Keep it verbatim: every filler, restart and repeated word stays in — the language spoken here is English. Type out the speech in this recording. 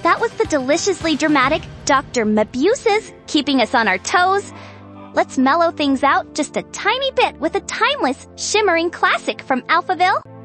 that was the deliciously dramatic Doctor Mabuses, keeping us on our toes. Let's mellow things out just a tiny bit with a timeless, shimmering classic from Alphaville.